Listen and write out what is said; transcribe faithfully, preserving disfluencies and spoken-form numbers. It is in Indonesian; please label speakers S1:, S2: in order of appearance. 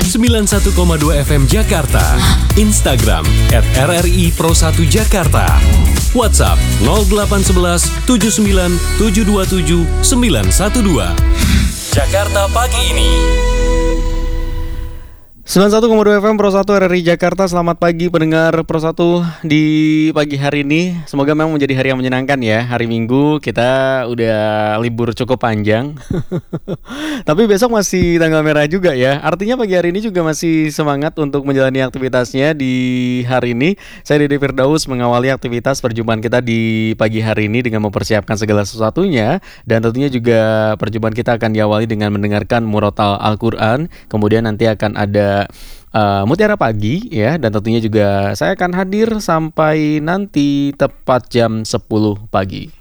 S1: sembilan puluh satu koma dua F M Jakarta. Instagram at R R I Pro satu Jakarta. WhatsApp nol delapan satu satu tujuh sembilan tujuh dua tujuh sembilan satu dua. Jakarta pagi ini.
S2: sembilan puluh satu koma dua F M Pro satu R R I Jakarta. Selamat pagi pendengar Pro satu di pagi hari ini. Semoga memang menjadi hari yang menyenangkan ya. Hari Minggu kita udah libur cukup panjang. Tapi besok masih tanggal merah juga ya. Artinya pagi hari ini juga masih semangat untuk menjalani aktivitasnya di hari ini. Saya Dede Firdaus mengawali aktivitas perjumpaan kita di pagi hari ini dengan mempersiapkan segala sesuatunya. Dan tentunya juga perjumpaan kita akan diawali dengan mendengarkan murotal Al-Quran. Kemudian nanti akan ada Uh, Mutiara Pagi ya, dan tentunya juga saya akan hadir sampai nanti tepat jam sepuluh pagi.